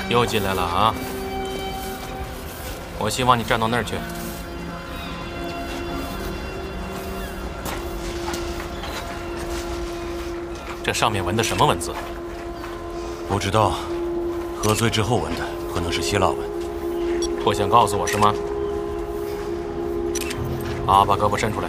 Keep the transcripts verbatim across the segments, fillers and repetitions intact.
又进来了啊！我希望你站到那儿去。这上面纹的什么文字？ 不知道，喝醉之后纹的，可能是希腊文。 不想告诉我是吗？好，把胳膊伸出来。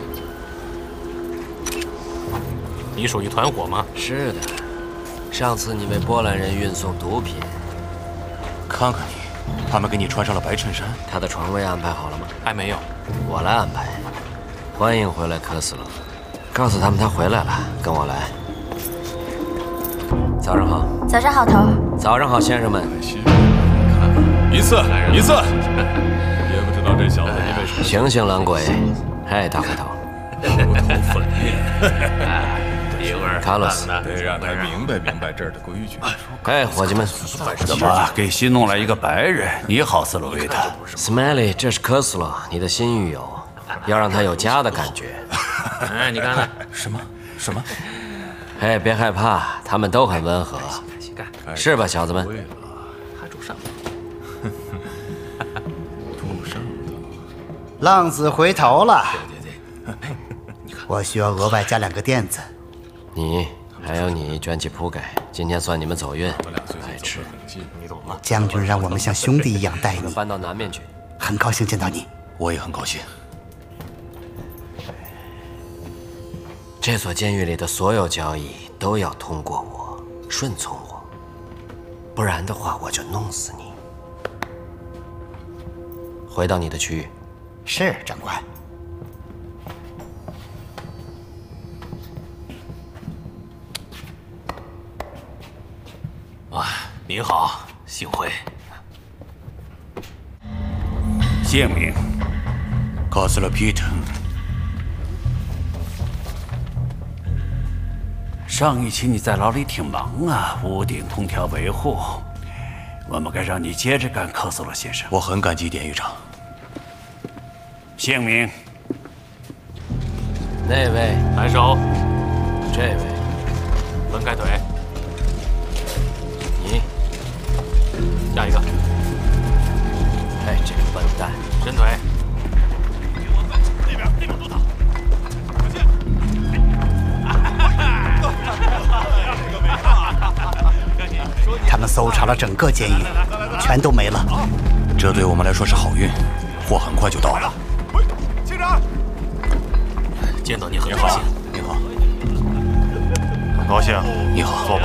你属于团伙吗？ 是的，上次你为波兰人运送毒品。 看看你，他们给你穿上了白衬衫。 他的床位安排好了吗？ 还没有， 我来安排。欢迎回来，科斯勒。告诉他们他回来了，跟我来。早上好。 早上好，头儿。 早上好，先生们。 一次一次，也不知道这小子因为什么。 醒醒，懒鬼！嗨，大块头。 头粉面。 一会儿卡洛斯， 得让他明白明白这儿的规矩。 哎，伙计们， 怎么给新弄来一个白人？你好，斯洛维达。 Smiley， 这是科斯勒，你的新狱友，要让他有家的感觉。 哎，你看看什么什么？ 哎，别害怕，他们都很温和，是吧，小子们？ 还住上住上浪子回头了。对对对，我需要额外加两个垫子。 你还有你卷起铺盖，今天算你们走运。爱吃， 你懂吗？ 将军让我们像兄弟一样待你， 搬到南面去。 很高兴见到你， 我也很高兴。 这所监狱里的所有交易都要通过我，顺从我，不然的话我就弄死你。回到你的区域。 是，长官。 啊，你好，幸会。 姓名： 卡斯勒皮特。 上一期你在牢里挺忙啊，屋顶空调维护，我们该让你接着干，科斯洛先生。 我很感激典狱长。 姓名： 那位抬手， 这位分开腿。 你， 下一个。 哎，这个笨蛋， 伸腿。 那边那边多大？ 他们搜查了整个监狱，全都没了。 这对我们来说是好运，货很快就到了。 警长， 见到你很高兴。 你好， 很高兴。 你好， 坐吧。